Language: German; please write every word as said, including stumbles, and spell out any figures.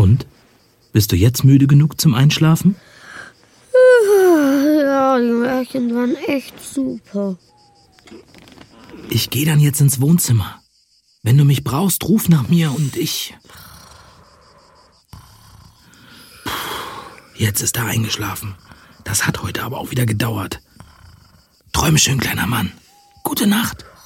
Und? Bist du jetzt müde genug zum Einschlafen? Ja, die Märchen waren echt super. Ich gehe dann jetzt ins Wohnzimmer. Wenn du mich brauchst, ruf nach mir und ich... Puh, jetzt ist er eingeschlafen. Das hat heute aber auch wieder gedauert. Träume schön, kleiner Mann. Gute Nacht.